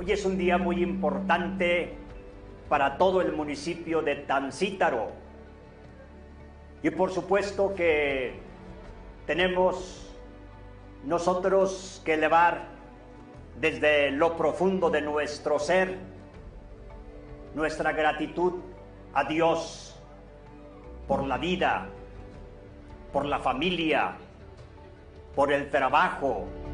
Hoy es un día muy importante para todo el municipio de Tancítaro. Y por supuesto que tenemos nosotros que elevar desde lo profundo de nuestro ser nuestra gratitud a Dios por la vida, por la familia, por el trabajo,